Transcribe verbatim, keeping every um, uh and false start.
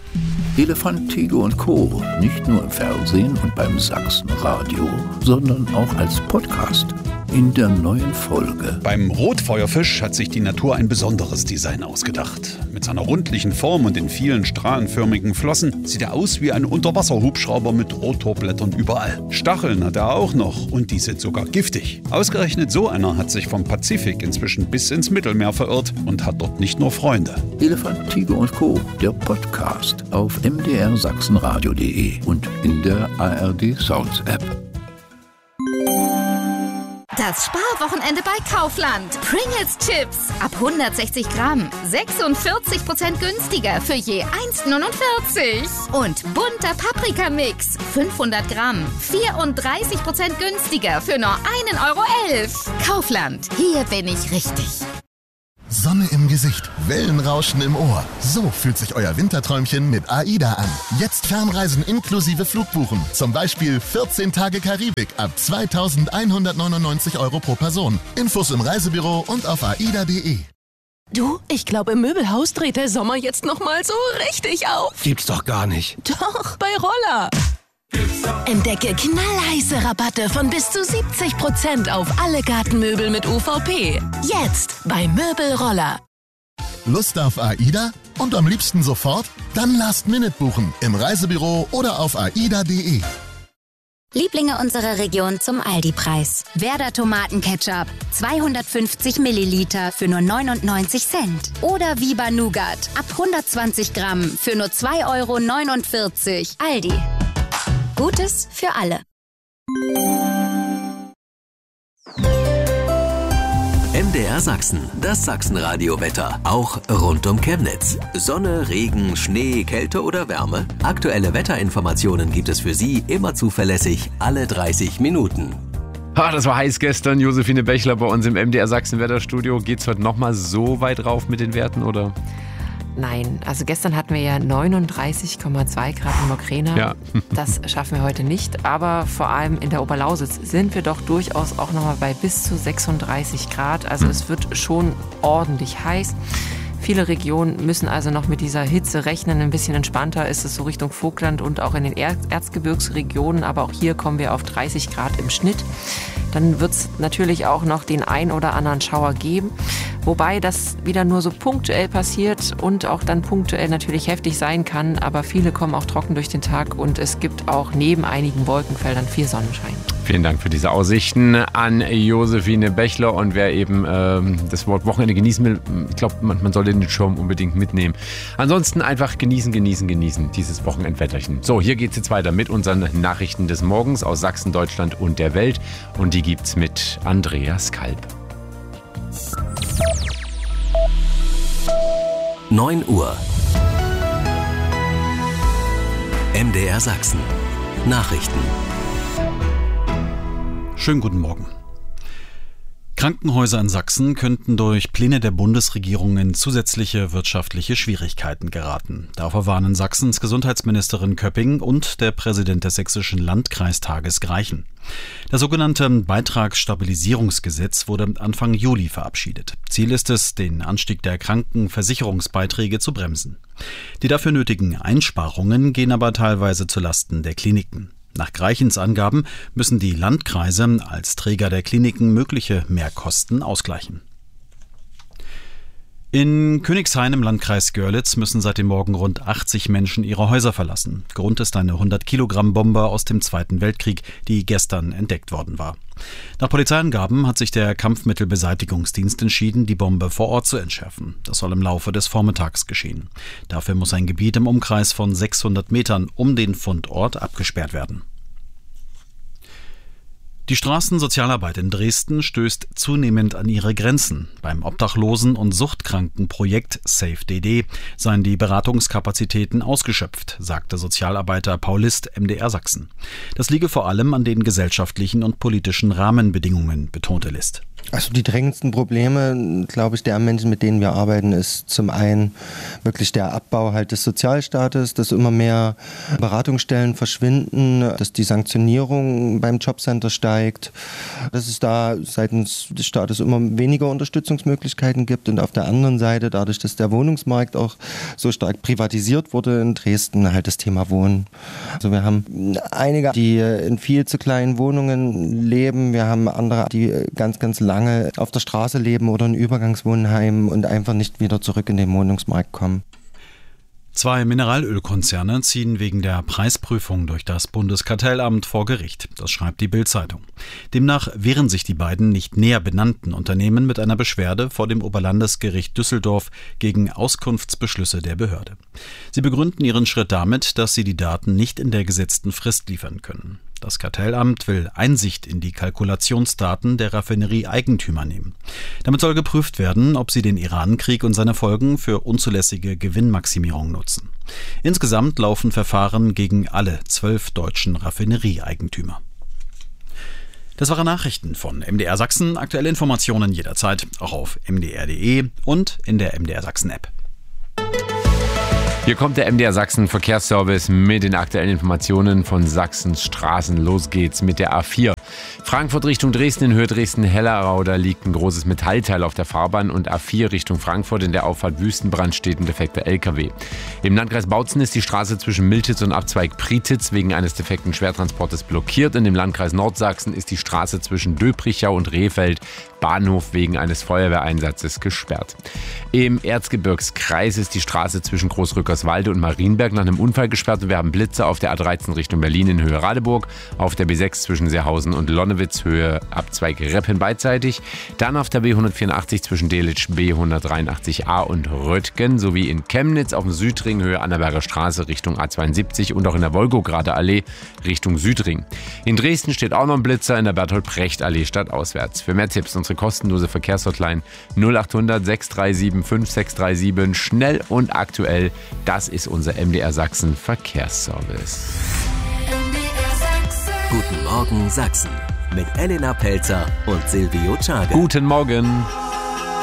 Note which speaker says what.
Speaker 1: Elefant, Tiger und Co. Nicht nur im Fernsehen und beim Sachsenradio, sondern auch als Podcast. In der neuen Folge.
Speaker 2: Beim Rotfeuerfisch hat sich die Natur ein besonderes Design ausgedacht. Mit seiner rundlichen Form und den vielen strahlenförmigen Flossen sieht er aus wie ein Unterwasserhubschrauber mit Rotorblättern überall. Stacheln hat er auch noch und die sind sogar giftig. Ausgerechnet so einer hat sich vom Pazifik inzwischen bis ins Mittelmeer verirrt und hat dort nicht nur Freunde.
Speaker 1: Elefant, Tiger und Co. Der Podcast auf m d r sachsenradio punkt d e und in der A R D Sounds App.
Speaker 3: Das Sparwochenende bei Kaufland. Pringles Chips ab hundertsechzig Gramm. sechsundvierzig Prozent günstiger für je eins neunundvierzig. Und bunter Paprikamix. fünfhundert Gramm. vierunddreißig Prozent günstiger für nur ein Euro elf. Kaufland. Hier bin ich richtig.
Speaker 4: Sonne im Gesicht, Wellenrauschen im Ohr. So fühlt sich euer Winterträumchen mit AIDA an. Jetzt Fernreisen inklusive Flugbuchen. Zum Beispiel vierzehn Tage Karibik ab zweitausendeinhundertneunundneunzig Euro pro Person. Infos im Reisebüro und auf aida punkt d e.
Speaker 5: Du, ich glaube, im Möbelhaus dreht der Sommer jetzt nochmal so richtig auf.
Speaker 6: Gibt's doch gar nicht.
Speaker 5: Doch, bei Roller. Entdecke knallheiße Rabatte von bis zu siebzig Prozent auf alle Gartenmöbel mit U V P. Jetzt bei Möbelroller.
Speaker 4: Lust auf AIDA? Und am liebsten sofort? Dann Last Minute buchen im Reisebüro oder auf aida punkt d e.
Speaker 7: Lieblinge unserer Region zum Aldi-Preis. Werder Tomatenketchup, zweihundertfünfzig Milliliter für nur neunundneunzig Cent. Oder Viva Nougat, ab hundertzwanzig Gramm für nur zwei Euro neunundvierzig. Aldi. Gutes für alle.
Speaker 8: M D R Sachsen, das Sachsenradio-Wetter, auch rund um Chemnitz. Sonne, Regen, Schnee, Kälte oder Wärme? Aktuelle Wetterinformationen gibt es für Sie immer zuverlässig, alle dreißig Minuten.
Speaker 9: Ah, das war heiß gestern. Josephine Bechler bei uns im M D R Sachsen-Wetterstudio. Geht's heute nochmal so weit rauf mit den Werten, oder?
Speaker 10: Nein, also gestern hatten wir ja neununddreißig Komma zwei Grad in Mokrena.
Speaker 9: Ja.
Speaker 10: Das schaffen wir heute nicht, aber vor allem in der Oberlausitz sind wir doch durchaus auch nochmal bei bis zu sechsunddreißig Grad. Also es wird schon ordentlich heiß. Viele Regionen müssen also noch mit dieser Hitze rechnen. Ein bisschen entspannter ist es so Richtung Vogtland und auch in den er- Erzgebirgsregionen. Aber auch hier kommen wir auf dreißig Grad im Schnitt. Dann wird es natürlich auch noch den ein oder anderen Schauer geben. Wobei das wieder nur so punktuell passiert und auch dann punktuell natürlich heftig sein kann. Aber viele kommen auch trocken durch den Tag und es gibt auch neben einigen Wolkenfeldern viel Sonnenschein.
Speaker 9: Vielen Dank für diese Aussichten an Josephine Bechler. Und wer eben ähm, das Wort Wochenende genießen will, ich glaube, man, man sollte den Schirm unbedingt mitnehmen. Ansonsten einfach genießen, genießen, genießen, dieses Wochenendwetterchen. So, hier geht es jetzt weiter mit unseren Nachrichten des Morgens aus Sachsen, Deutschland und der Welt. Und die gibt's mit Andreas Kalb.
Speaker 8: neun Uhr. M D R Sachsen. Nachrichten.
Speaker 2: Schönen guten Morgen. Krankenhäuser in Sachsen könnten durch Pläne der Bundesregierung in zusätzliche wirtschaftliche Schwierigkeiten geraten. Davor warnen Sachsens Gesundheitsministerin Köpping und der Präsident des Sächsischen Landkreistages Greichen. Das sogenannte Beitragsstabilisierungsgesetz wurde Anfang Juli verabschiedet. Ziel ist es, den Anstieg der Krankenversicherungsbeiträge zu bremsen. Die dafür nötigen Einsparungen gehen aber teilweise zulasten der Kliniken. Nach Greichens Angaben müssen die Landkreise als Träger der Kliniken mögliche Mehrkosten ausgleichen. In Königshain im Landkreis Görlitz müssen seit dem Morgen rund achtzig Menschen ihre Häuser verlassen. Grund ist eine hundert Kilogramm Bombe aus dem Zweiten Weltkrieg, die gestern entdeckt worden war. Nach Polizeiangaben hat sich der Kampfmittelbeseitigungsdienst entschieden, die Bombe vor Ort zu entschärfen. Das soll im Laufe des Vormittags geschehen. Dafür muss ein Gebiet im Umkreis von sechshundert Metern um den Fundort abgesperrt werden. Die Straßensozialarbeit in Dresden stößt zunehmend an ihre Grenzen. Beim Obdachlosen- und Suchtkrankenprojekt Safe D D seien die Beratungskapazitäten ausgeschöpft, sagte Sozialarbeiter Paul List M D R Sachsen. Das liege vor allem an den gesellschaftlichen und politischen Rahmenbedingungen, betonte List.
Speaker 6: Also die drängendsten Probleme, glaube ich, der Menschen, mit denen wir arbeiten, ist zum einen wirklich der Abbau halt des Sozialstaates, dass immer mehr Beratungsstellen verschwinden, dass die Sanktionierung beim Jobcenter steigt, dass es da seitens des Staates immer weniger Unterstützungsmöglichkeiten gibt und auf der anderen Seite, dadurch, dass der Wohnungsmarkt auch so stark privatisiert wurde in Dresden, halt das Thema Wohnen. Also wir haben einige, die in viel zu kleinen Wohnungen leben, wir haben andere, die ganz, ganz lange auf der Straße leben oder in Übergangswohnheimen und einfach nicht wieder zurück in den Wohnungsmarkt kommen.
Speaker 2: Zwei Mineralölkonzerne ziehen wegen der Preisprüfung durch das Bundeskartellamt vor Gericht. Das schreibt die Bild-Zeitung. Demnach wehren sich die beiden nicht näher benannten Unternehmen mit einer Beschwerde vor dem Oberlandesgericht Düsseldorf gegen Auskunftsbeschlüsse der Behörde. Sie begründen ihren Schritt damit, dass sie die Daten nicht in der gesetzten Frist liefern können. Das Kartellamt will Einsicht in die Kalkulationsdaten der Raffinerie-Eigentümer nehmen. Damit soll geprüft werden, ob sie den Iran-Krieg und seine Folgen für unzulässige Gewinnmaximierung nutzen. Insgesamt laufen Verfahren gegen alle zwölf deutschen Raffinerie-Eigentümer. Das waren Nachrichten von M D R Sachsen. Aktuelle Informationen jederzeit auch auf m d r punkt d e und in der M D R Sachsen App.
Speaker 9: Hier kommt der M D R Sachsen Verkehrsservice mit den aktuellen Informationen von Sachsens Straßen. Los geht's mit der A vier. Frankfurt Richtung Dresden in Höhe Dresden-Hellerau, da liegt ein großes Metallteil auf der Fahrbahn, und A vier Richtung Frankfurt in der Auffahrt Wüstenbrand steht ein defekter L K W. Im Landkreis Bautzen ist die Straße zwischen Miltitz und Abzweig Prietitz wegen eines defekten Schwertransportes blockiert, und im Landkreis Nordsachsen ist die Straße zwischen Döbrichau und Rehfeld Bahnhof wegen eines Feuerwehreinsatzes gesperrt. Im Erzgebirgskreis ist die Straße zwischen Großrückerswalde und Marienberg nach einem Unfall gesperrt, und wir haben Blitzer auf der A dreizehn Richtung Berlin in Höhe Radeburg, auf der B sechs zwischen Seehausen und Lonnewitz Höhe Abzweig Reppen beidseitig, dann auf der B hundertvierundachtzig zwischen Delitzsch B hundertdreiundachtzig a und Röttgen, sowie in Chemnitz auf dem Südring Höhe Annaberger Straße Richtung A zweiundsiebzig und auch in der Wolgograder Allee Richtung Südring. In Dresden steht auch noch ein Blitzer in der Bertolt-Brecht-Allee stadtauswärts. Für mehr Tipps unsere kostenlose Verkehrshotline null acht hundert sechs drei sieben fünf sechs drei sieben. Schnell und aktuell, das ist unser M D R Sachsen Verkehrsservice.
Speaker 8: Guten Morgen Sachsen mit Elena Pelzer und Silvio Czarge.
Speaker 9: Guten Morgen.